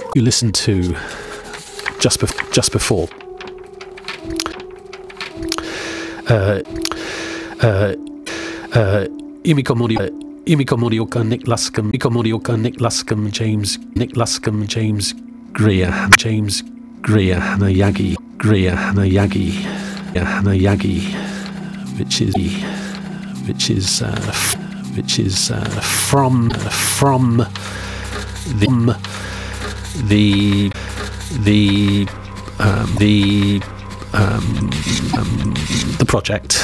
you listened to just before. Yumiko Morioka, Nick Luscombe, James Greer, Hanayagi, which is from the project.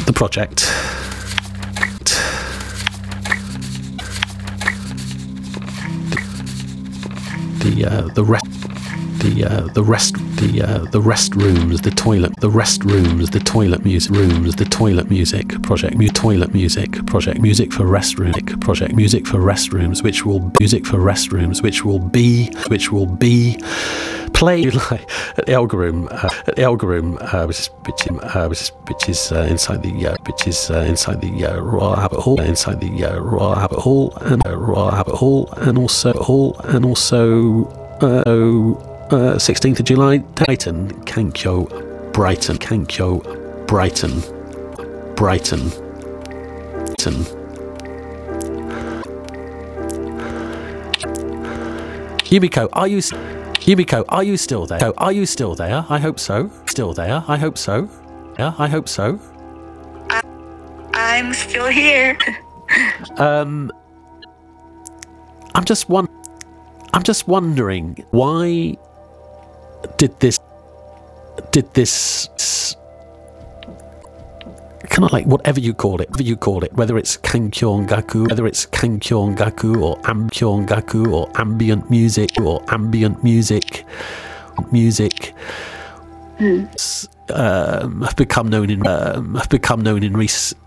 The restrooms, the toilet music project, music for restrooms, which will be played at the Elgar Room, which is inside the Royal Albert Hall, and also 16th of July, Brighton, Cankyo, Brighton. Yumiko, are you still there? I hope so. Yeah, I hope so. I'm still here. I'm just wondering, why did this kind of, like, whatever you call it, whether it's Kankyon-gaku or Ambient-gaku or ambient music, have become known in